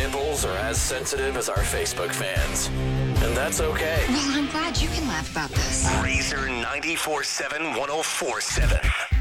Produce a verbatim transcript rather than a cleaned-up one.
nipples are as sensitive as our Facebook fans. And that's okay. Well, I'm glad you can laugh about this. Razor ninety-four seven, one oh four seven.